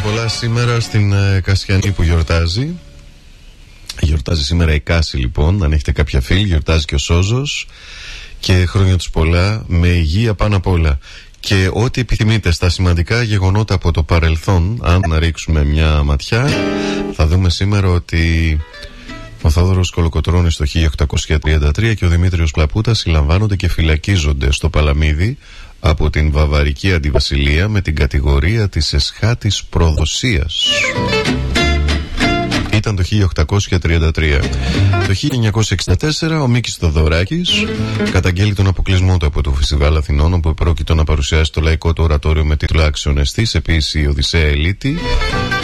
πολλά σήμερα στην Κασιανή που γιορτάζει. Γιορτάζει σήμερα η Κάση, λοιπόν. Αν έχετε κάποια φίλη, γιορτάζει και ο Σόζος. Και χρόνια τους πολλά, με υγεία πάνω απ' όλα. Και ό,τι επιθυμείτε στα σημαντικά γεγονότα από το παρελθόν, αν να ρίξουμε μια ματιά, θα δούμε σήμερα ότι ο Θόδωρος Κολοκοτρώνης το 1833 και ο Δημήτριος Πλαπούτας συλλαμβάνονται και φυλακίζονται στο Παλαμίδι από την Βαβαρική Αντιβασιλεία με την κατηγορία της εσχάτης προδοσίας. Ήταν το 1833. Το 1964 ο Μίκης Θοδωράκης καταγγέλει τον αποκλεισμό του από το Φεστιβάλ Αθηνών, όπου πρόκειτο να παρουσιάσει το λαϊκό του ορατόριο με τίτλο Άξιον Εστής, επίσης η Οδυσσέα Ελίτη.